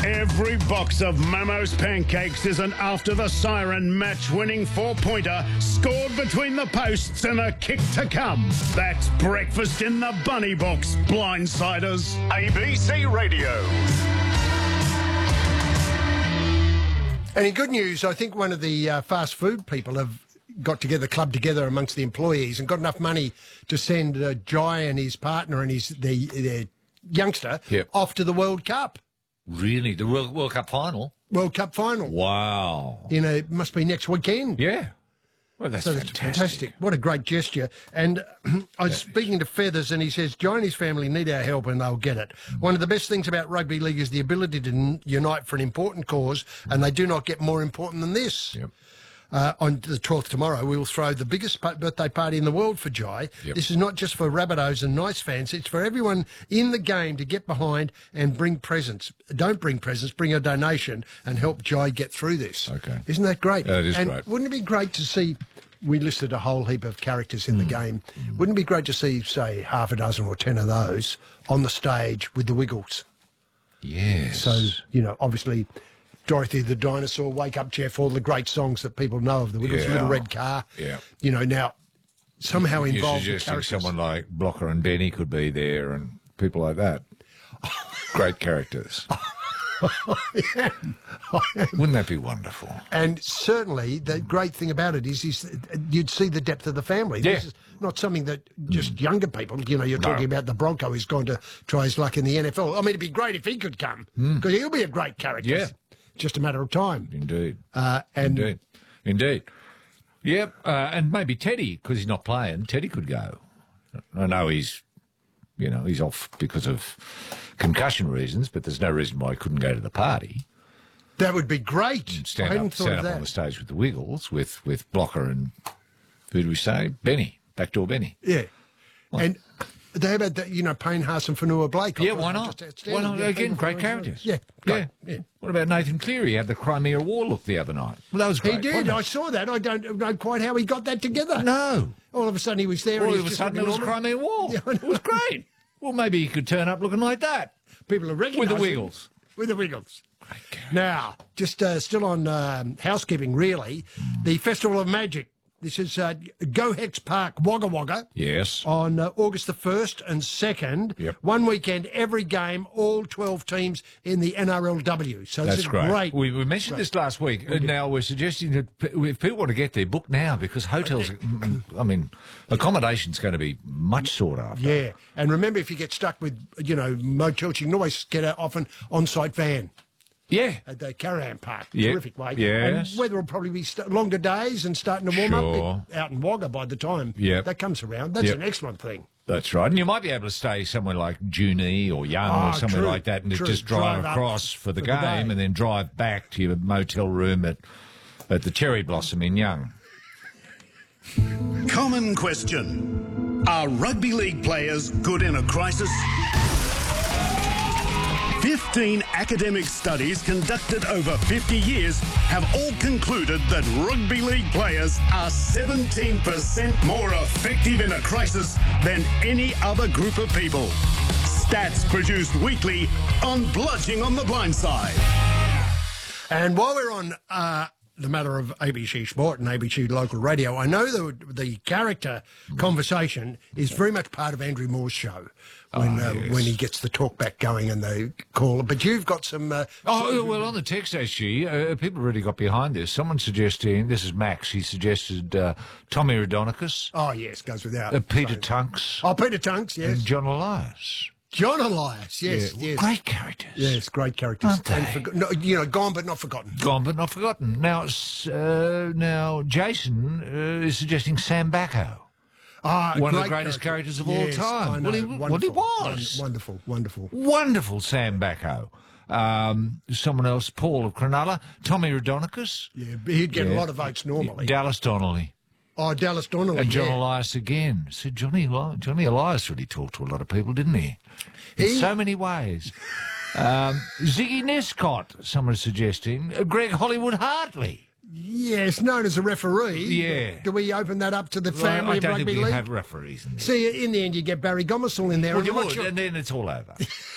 Every box of Mamos pancakes is an after the siren match-winning four-pointer scored between the posts and a kick to come. That's breakfast in the bunny box, blindsiders. ABC Radio. And in good news, I think one of the fast food people have got together, clubbed together amongst the employees and got enough money to send Jai and his partner and their youngster off to the World Cup. Really? The World Cup final? World Cup final. Wow. It must be next weekend. Yeah. Well, that's fantastic. What a great gesture. And I was speaking to Feathers and he says, Jai and his family need our help and they'll get it. One of the best things about rugby league is the ability to unite for an important cause, and they do not get more important than this. Yep. On the 12th tomorrow, we will throw the biggest birthday party in the world for Jai. Yep. This is not just for Rabbitohs and Nice fans. It's for everyone in the game to get behind and bring presents. Don't bring presents, bring a donation and help Jai get through this. Okay. Isn't that great? That is and great. Wouldn't it be great to see, we listed a whole heap of characters in the game. Wouldn't it be great to see, say, half a dozen or 10 of those on the stage with the Wiggles? Yes. So, obviously, Dorothy the Dinosaur, Wake Up Jeff, all the great songs that people know of the Wiggles, Little Red Car. Yeah. Now somehow involved You're with suggesting characters. someone like Blocker and Benny could be there and people like that. Great characters. Wouldn't that be wonderful? And certainly the great thing about it is you'd see the depth of the family. Yeah. This is not something that just younger people, you're talking about the Bronco who's going to try his luck in the NFL. I mean, it'd be great if he could come, because he'll be a great character. Yeah. Just a matter of time. Indeed. Indeed. Yep. And maybe Teddy, because he's not playing. Teddy could go. I know he's off because of concussion reasons, but there's no reason why he couldn't go to the party. That would be great. Stand up on the stage with the Wiggles, with Blocker and, who do we say? Benny. Backdoor Benny. Yeah. And they had, Payne Haas and Fanua Blake. Yeah, why not? Why not? Again, great characters. Yeah. Yeah. What about Nathan Cleary? He had the Crimea War look the other night. Well, that was great. He did. I saw that. I don't know quite how he got that together. No. All of a sudden he was there. All and of a sudden it was Crimea War. Yeah, it was great. Well, maybe he could turn up looking like that. People are recognising With the Wiggles. With the Wiggles. Now, just still on housekeeping, really, the Festival of Magic. This is Go Hex Park, Wagga Wagga. Yes. On August the 1st and 2nd. Yep. One weekend, every game, all 12 teams in the NRLW. So That's this is great. We mentioned this last week. Now we're suggesting that if people want to get there, book now, because hotels, accommodation's going to be much sought after. Yeah. And remember, if you get stuck with, motels, you can always get off an on-site van. Yeah. At the Caravan Park. Yep. Terrific way. Yes. And weather will probably be longer days and starting to warm up out in Wagga by the time that comes around. That's an excellent thing. That's right. And you might be able to stay somewhere like Junee or Young or somewhere like that and just drive across for the game and then drive back to your motel room at the Cherry Blossom in Young. Common question. Are rugby league players good in a crisis? 15 academic studies conducted over 50 years have all concluded that rugby league players are 17% more effective in a crisis than any other group of people. Stats produced weekly on Bludging on the Blind Side. And while we're on the matter of ABC Sport and ABC Local Radio, I know the character conversation is very much part of Andrew Moore's show when he gets the talk back going and they call. But you've got some... well, on the text, actually, people really got behind this. Someone suggesting, this is Max, he suggested Tommy Raudonikis. Oh, yes, goes without. Peter Tunks. Oh, Peter Tunks, yes. And John Elias. John Elias, yes, yes. Great characters. Yes, great characters. Aren't they? Gone but not forgotten. Gone but not forgotten. Now, Jason is suggesting Sam Bacco. One of the greatest characters of all time. Well, he was. Wonderful, wonderful. Wonderful Sam Bacco. Someone else, Paul of Cronulla. Tommy Raudonikis. Yeah, he'd get a lot of votes normally. Dallas Donnelly. Oh, Dallas Donnelly, and John Elias again. So Johnny Elias really talked to a lot of people, didn't he? In so many ways. Ziggy Nescott, someone's suggesting. Greg Hollywood Hartley. Yes, known as a referee. Yeah. Do we open that up to the family of rugby league? I don't think we have referees. See, in the end, you get Barry Gomersall in there. Well, you would, and then it's all over.